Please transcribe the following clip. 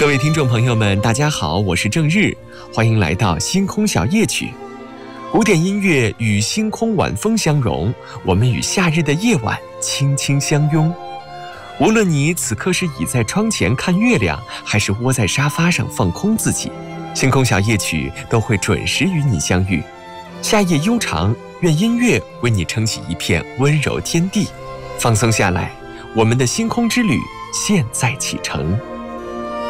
各位听众朋友们，大家好，我是郑日，欢迎来到星空小夜曲。古典音乐与星空晚风相融，我们与夏日的夜晚轻轻相拥。无论你此刻是倚在窗前看月亮，还是窝在沙发上放空自己，星空小夜曲都会准时与你相遇。夏夜悠长，愿音乐为你撑起一片温柔天地。放松下来，我们的星空之旅现在启程。